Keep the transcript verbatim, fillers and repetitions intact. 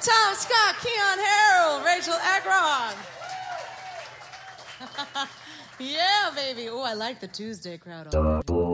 Tom Scott, Keon Harold, Rachel Agron. Yeah, baby. Oh, I like the Tuesday crowd.